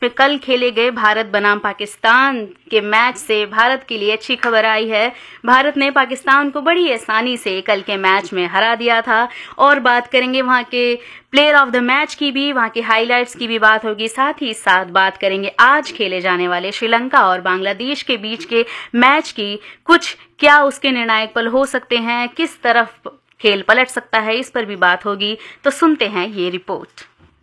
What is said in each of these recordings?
में कल खेले गए भारत बनाम पाकिस्तान के मैच से भारत के लिए अच्छी खबर आई है। भारत ने पाकिस्तान को बड़ी आसानी से कल के मैच में हरा दिया था और बात करेंगे वहां के प्लेयर ऑफ द मैच की भी, वहां के हाइलाइट्स की भी बात होगी। साथ ही साथ बात करेंगे आज खेले जाने वाले श्रीलंका और बांग्लादेश के बीच के मैच की, कुछ क्या उसके निर्णायक पल हो सकते हैं, किस तरफ खेल पलट सकता है, इस पर भी बात होगी। तो सुनते हैं ये रिपोर्ट।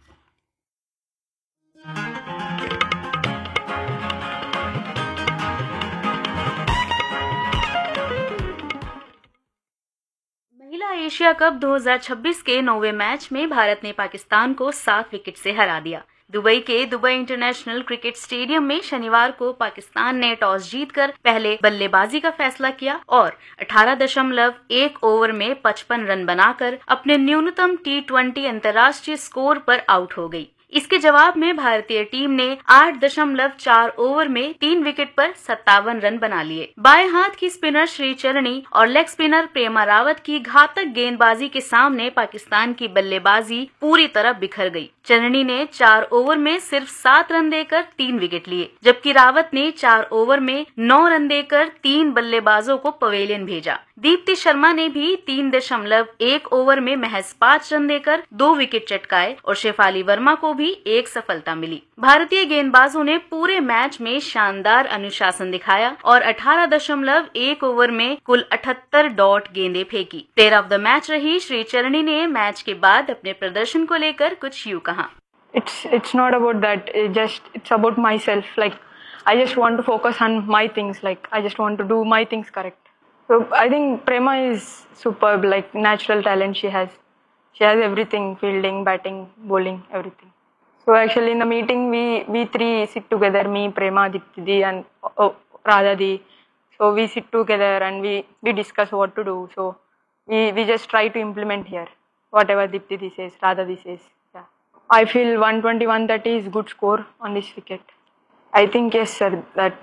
महिला एशिया कप 2026 के 9वें मैच में भारत ने पाकिस्तान को 7 विकेट से हरा दिया। दुबई के दुबई इंटरनेशनल क्रिकेट स्टेडियम में शनिवार को पाकिस्तान ने टॉस जीतकर पहले बल्लेबाजी का फैसला किया और 18.1 ओवर में 55 रन बनाकर अपने न्यूनतम T20 अंतर्राष्ट्रीय स्कोर पर आउट हो गई। इसके जवाब में भारतीय टीम ने 8.4 ओवर में 3 विकेट पर 57 रन बना लिए। बाएं हाथ की स्पिनर श्रीचरणी और लेग स्पिनर प्रेमा रावत की घातक गेंदबाजी के सामने पाकिस्तान की बल्लेबाजी पूरी तरह बिखर गई। चरणी ने 4 ओवर में सिर्फ 7 रन देकर 3 विकेट लिए, जबकि रावत ने 4 ओवर में 9 रन देकर 3 बल्लेबाजों को पवेलियन भेजा। दीप्ति शर्मा ने भी 3.1 ओवर में महज 5 रन देकर 2 विकेट चटकाए और शेफाली वर्मा को भी एक सफलता मिली। भारतीय गेंदबाजों ने पूरे मैच में शानदार अनुशासन दिखाया और 18.1 ओवर में कुल 78 डॉट गेंदें फेंकी। प्लेयर ऑफ द मैच रही श्रीचरणी ने मैच के बाद अपने प्रदर्शन को लेकर कुछ यूं कहा। It's not about that. It's about myself. Like I just want to focus on my things. Like I just want to do my things correct. So I think Prema is superb. Like natural talent she has. She has everything: fielding, batting, bowling, everything. So actually in the meeting we three sit together. Me, Prema, Dipti and Radha Di. So we sit together and we discuss what to do. So we just try to implement here whatever Dipti Di says, Radha Di says. Yeah. I feel 120-130 is good score on this wicket. I think yes, sir.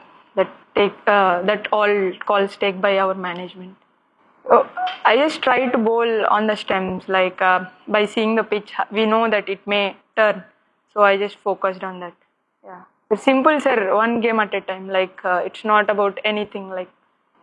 That all calls take by our management. I just try to bowl on the stems. Like by seeing the pitch, we know that it may turn. So I just focused on that. Yeah. It's simple, sir. One game at a time. Like it's not about anything. Like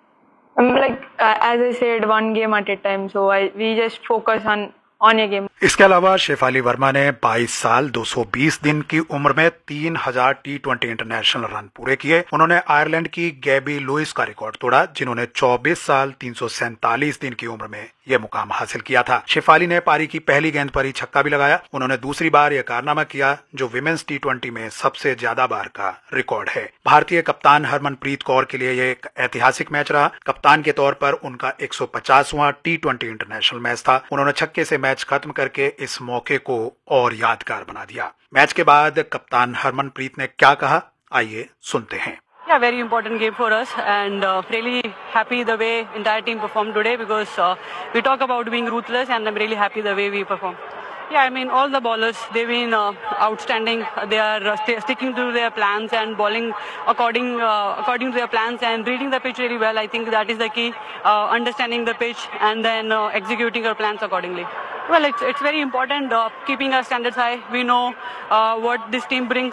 as I said, one game at a time. So we just focus on a game. इसके अलावा शेफाली वर्मा ने 22 साल 220 दिन की उम्र में 3000 T20 international run पूरे किए। उन्होंने आयरलैंड की गैबी लुइस का रिकॉर्ड तोड़ा, जिन्होंने 24 साल 347 दिन की उम्र में यह मुकाम हासिल किया था। शेफाली ने पारी की पहली गेंद पर ही छक्का भी लगाया। उन्होंने दूसरी बार यह कारनामा किया जो विमेंस T20 में सबसे ज्यादा बार का रिकॉर्ड है। भारतीय कप्तान हरमनप्रीत कौर के लिए यह एक ऐतिहासिक मैच रहा। कप्तान के तौर पर उनका 150वां T20 इंटरनेशनल मैच था। उन्होंने छक्के से मैच खत्म करके इस मौके को और यादगार बना दिया। मैच के बाद कप्तान हरमनप्रीत ने क्या कहा, आइए सुनते हैं। Yeah, very important game for us, and really happy the way entire team performed today because we talk about being ruthless, and I'm really happy the way we performed. Yeah, I mean all the bowlers, they've been outstanding. They are sticking to their plans and bowling according to their plans and reading the pitch really well. I think that is the key, understanding the pitch and then executing our plans accordingly. Well, it's very important keeping our standards high. We know what this team brings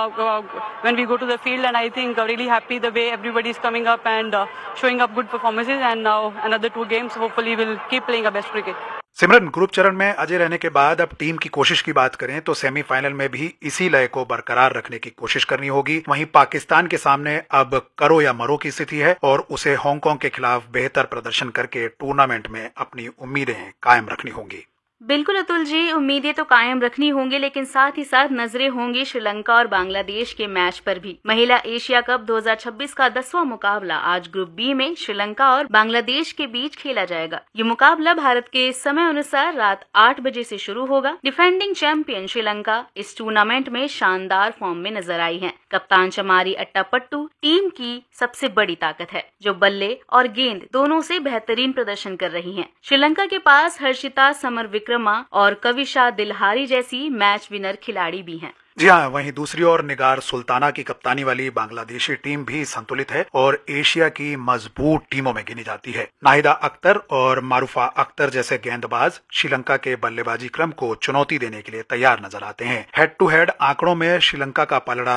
when we go to the field, and I think really happy the way everybody is coming up and showing up good performances. And now another 2 games, hopefully we'll keep playing our best cricket. Simran, group चरण में अजय रहने के बाद अब team की कोशिश की बात करें तो सेमीफाइनल में भी इसी लय को बरकरार रखने की कोशिश करनी होगी। वहीं पाकिस्तान के सामने अब करो या मरो की स्थिति है और उसे हांगकांग के खिलाफ बेहतर प्रदर्शन करके टूर्नामेंट में अपनी उम्मीदें कायम रखनी होंगी। बिल्कुल अतुल जी, उम्मीदें तो कायम रखनी होंगी, लेकिन साथ ही साथ नजरें होंगी श्रीलंका और बांग्लादेश के मैच पर भी। महिला एशिया कप 2026 का 10वां मुकाबला आज ग्रुप बी में श्रीलंका और बांग्लादेश के बीच खेला जाएगा। ये मुकाबला भारत के समय अनुसार रात 8 बजे से शुरू होगा। डिफेंडिंग चैंपियन श्रीलंका इस टूर्नामेंट में शानदार फॉर्म में नजर आई है। कप्तान चमारी अट्टापट्टू टीम की सबसे बड़ी ताकत है, जो बल्ले और गेंद दोनों से बेहतरीन प्रदर्शन कर रही हैं। श्रीलंका के पास हर्षिता समरविक्रमा और कविशा दिलहारी जैसी मैच विनर खिलाड़ी भी हैं। जी हाँ, वहीं दूसरी ओर निगार सुल्ताना की कप्तानी वाली बांग्लादेशी टीम भी संतुलित है और एशिया की मजबूत टीमों में गिनी जाती है। नाहिदा अख्तर और मारूफा अख्तर जैसे गेंदबाज श्रीलंका के बल्लेबाजी क्रम को चुनौती देने के लिए तैयार नजर आते हैं। हेड टू हेड आंकड़ों में श्रीलंका का पलड़ा